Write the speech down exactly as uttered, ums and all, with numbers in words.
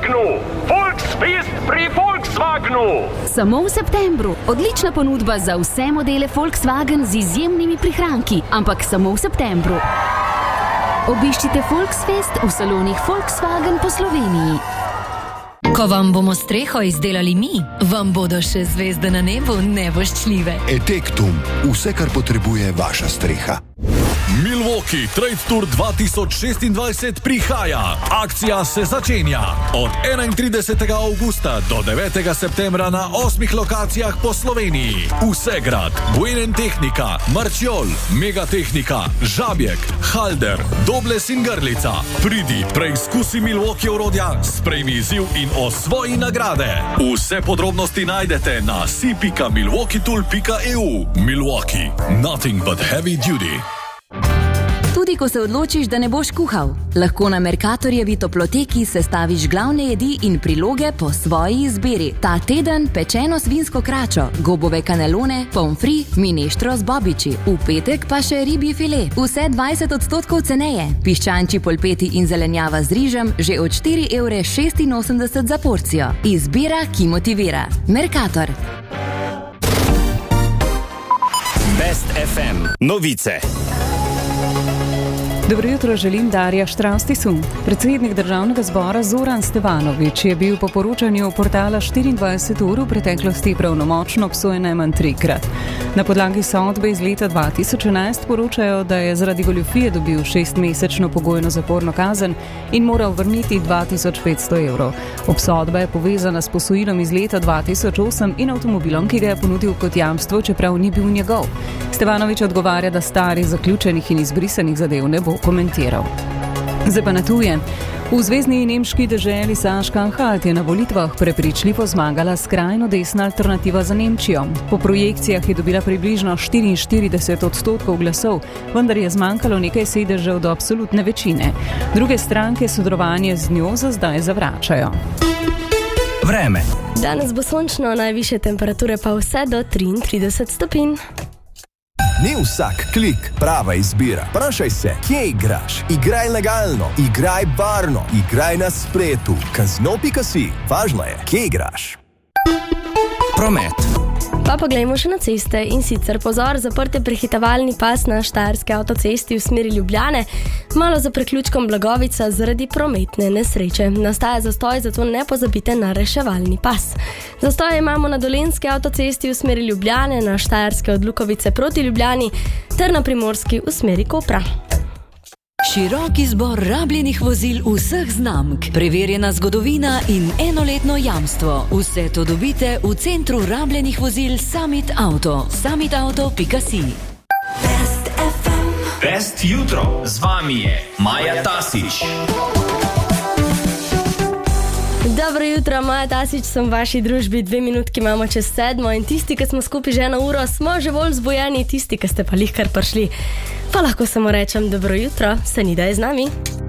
Volkswagenu! Volksfest pri Volkswagenu! Samo v septembru. Odlična ponudba za vse modele Volkswagen z izjemnimi prihranki, ampak samo v septembru. Obiščite Volksfest v salonih Volkswagen po Sloveniji. Ko vam bomo streho izdelali mi, vam bodo še zvezde na nebu nevoščljive. Etektum. Vse, kar potrebuje vaša streha. Milwaukee Trade Tour dva tisoč šestindvajset prihaja. Akcija se začenja od enaintridesetega avgusta do devetega septembra na osmih lokacijah po Sloveniji. Vsegrad, Buenentechnika, Marčiol, Megatehnika, Žabjek, Halder, Dobles in Grlica. Pridi, preizkusi Milwaukee orodja, sprejmi izziv in osvoji nagrade. Vse podrobnosti najdete na si pika milwaukee tool pika e u. Milwaukee, nothing but heavy duty. Tudi ko se odločiš, da ne boš kuhal, lahko na Mercatorjevi toploteki sestaviš glavne jedi in priloge po svoji izbiri. Ta teden pečeno svinsko kračo, gobove kanelone, pomfri, mineštro z bobiči. V petek pa še ribji file. Vse dvajset odstotkov ceneje. Piščančji polpeti in zelenjava z rižem že od štiri evre šestinosemdeset za porcijo. Izbira, ki motivira. Mercator. Best ef em novice. Dobro jutro, želim Darja Štravs-Tisun. Predsednik državnega zbora Zoran Stevanović je bil po poročanju portala štiriindvajset ur v preteklosti pravnomočno obsojen najmanj trikrat. Na podlagi sodbe iz leta dva tisoč enajst poročajo, da je zaradi goljufije dobil šestmesečno pogojno zaporno kazen in moral vrniti dva tisoč petsto evrov. Obsodba je povezana s posojilom iz leta dva tisoč osem in avtomobilom, ki ga je ponudil kot jamstvo, čeprav ni bil njegov. Stevanović odgovarja, da starih zaključenih in izbrisanih zadev ne bo komentiral. Zdaj pa na tuje. V zvezni nemški deželi Saška-Anhalt je na volitvah prepričljivo zmagala skrajno desna alternativa za Nemčijo. Po projekcijah je dobila približno štiriinštirideset odstotkov glasov, vendar je zmanjkalo nekaj sedežev do absolutne večine. Druge stranke sodelovanje z njo za zdaj zavračajo. Vreme. Danes bo sončno, najvišje temperature pa vse do triintrideset stopinj. Ni vsak klik prava izbira. Vprašaj se, kje igraš? Igraj legalno, igraj varno, igraj na spletu. Kazino pika si. Važno je, kje igraš. Promet. Pa poglejmo še na ceste in sicer pozor, zaprt je prehitevalni pas na Štajerski avtocesti v smeri Ljubljane, malo za preključkom Blagovica zaradi prometne nesreče. Nastaja zastoj, zato ne pozabite na reševalni pas. Zastoje imamo na Dolenjski avtocesti v smeri Ljubljane, na Štajerske od Lukovice proti Ljubljani ter na Primorski v smeri Kopra. Širok izbor rabljenih vozil vseh znamk, preverjena zgodovina in enoletno jamstvo. Vse to dobite v centru rabljenih vozil Summit Auto. summit auto pika si. Best ef em. Best jutro. Z vami je Maja Tasić. Dobro jutro, Maja Tasić, sem v vaši družbi, dve minutki imamo čez sedmo in tisti, ki smo skupaj že eno uro, smo že bolj zbojeni, tisti, ki ste pa lihkar prišli, pa lahko samo rečem dobro jutro, se ni da je z nami.